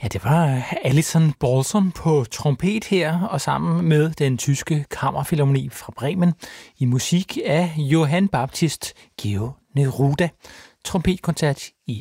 Ja, det var Alison Balsom på trompet her, og sammen med den tyske kammerfilharmoni fra Bremen i musik af Johann Baptist Georg Neruda. Trompetkoncert i